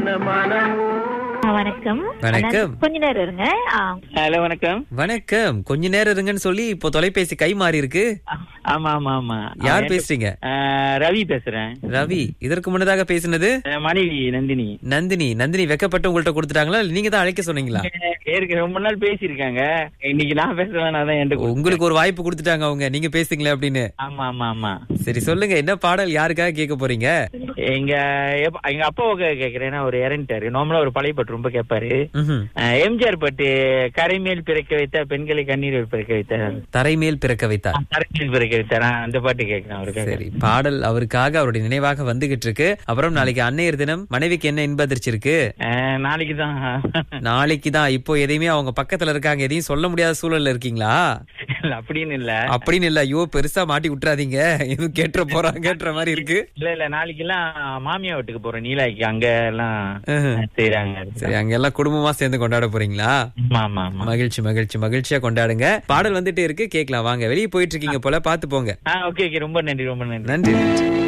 வணக்கம். வணக்கம். கொஞ்ச நேரம் இருங்க. ஹலோ, வணக்கம். வணக்கம். கொஞ்ச நேரம் இருங்கன்னு சொல்லி இப்போ தொலைபேசி கை மாறி இருக்கு. ஆமா ஆமா ஆமா. யார் பேசுறீங்க? ரவி பேசுறேன். ரவி. இதற்கு முன்னதாக பேசினது மனைவி நந்தினி. நந்தினி வெக்கப்பட்டு உங்கள்ட்ட கொடுத்துட்டாங்களா இல்ல நீங்க தான் அழைக்க சொன்னீங்களா? ரொம்ப நாள் பேசிருக்காங்க. இன்னைக்கு நான் பேசுவேன். உங்களுக்கு ஒரு வாய்ப்பு கொடுத்துட்டாங்க அவங்க, நீங்க பேசுங்களே அப்படின்னு. ஆமா ஆமா ஆமா. சரி சொல்லுங்க, என்ன பாடல் யாருக்காக கேட்க போறீங்க? எங்க அப்பாவுக்கு கேக்குறேன். ஒரு இறந்துட்டாரு. நார்மலா ஒரு பழைய பாட்டு ரொம்ப கேட்பாரு. எம்ஜிஆர் பாட்டு, கரைமேல் பிறக்க வைத்த பெண்களை கண்ணீர் பிறக்க வைத்தார். தரைமேல் பிறக்க வைத்தார். தரைமேல் பிறக்க வைத்தார். அந்த பாட்டு கேட்கிறேன் அவருக்கு. சரி, பாடல் அவருக்காக அவருடைய நினைவாக வந்துகிட்டு இருக்கு. அப்புறம் நாளைக்கு அன்னையர் தினம். மனைவிக்கு என்ன இன்பதிர்ச்சி இருக்கு? நாளைக்கு தான். இப்போ எதையுமே அவங்க பக்கத்துல இருக்காங்க, எதையும் சொல்ல முடியாத சூழல்ல இருக்கீங்களா? அப்படின்னு இல்ல. ஐயோ பெருசா மாட்டி விட்டுறாதீங்க, எதுவும் கேட்டுற போறாங்கன்ற மாதிரி இருக்கு. இல்ல நாளைக்கு எல்லாம் மாமியா வீட்டுக்கு போறோம். நீலாய்க்கு அங்க எல்லாம் செய்யறாங்க. சரி, அங்க எல்லாம் குடும்பமா சேர்ந்து கொண்டாட போறீங்களா? மகிழ்ச்சி மகிழ்ச்சி. மகிழ்ச்சியா கொண்டாடுங்க. பாடல் வந்துட்டே இருக்கு, கேட்கலாம் வாங்க. வெளியே போயிட்டு இருக்கீங்க போல, பாத்து போங்க. ஓகே, ரொம்ப நன்றி. நன்றி.